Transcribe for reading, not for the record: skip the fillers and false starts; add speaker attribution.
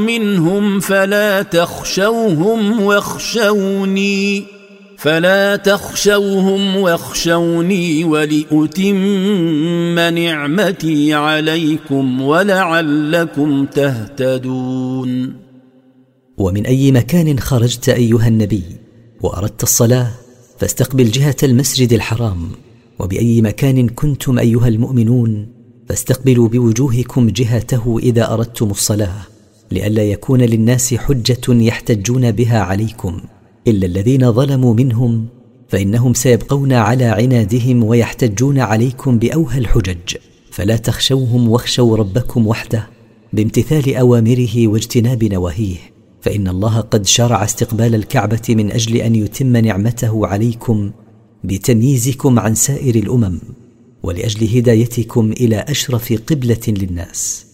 Speaker 1: منهم فلا تخشوهم واخشوني ولأتم نعمتي عليكم ولعلكم تهتدون.
Speaker 2: ومن أي مكان خرجت أيها النبي وأردت الصلاة فاستقبل جهة المسجد الحرام، وبأي مكان كنتم أيها المؤمنون فاستقبلوا بوجوهكم جهته إذا أردتم الصلاة، لئلا يكون للناس حجة يحتجون بها عليكم إلا الذين ظلموا منهم، فإنهم سيبقون على عنادهم ويحتجون عليكم بأوهى الحجج. فلا تخشوهم واخشوا ربكم وحده بامتثال أوامره واجتناب نواهيه، فإن الله قد شرع استقبال الكعبة من أجل أن يتم نعمته عليكم بتمييزكم عن سائر الأمم، ولأجل هدايتكم إلى أشرف قبلة للناس.